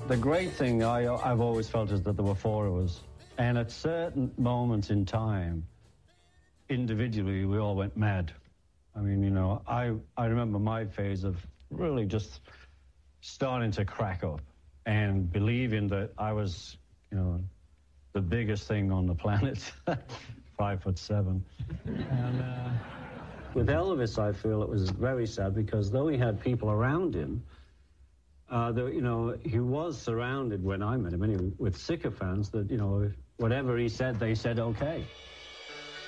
The great thing I've always felt is that there were four of us. And at certain moments in time, individually, we all went mad. I mean, you know, I remember my phase of really just starting to crack up and believing that I was, you know, the biggest thing on the planet, 5'7". And with Elvis, I feel it was very sad because though he had people around him, you know, he was surrounded when I met him anyway with sycophants that, you know, whatever he said, they said okay.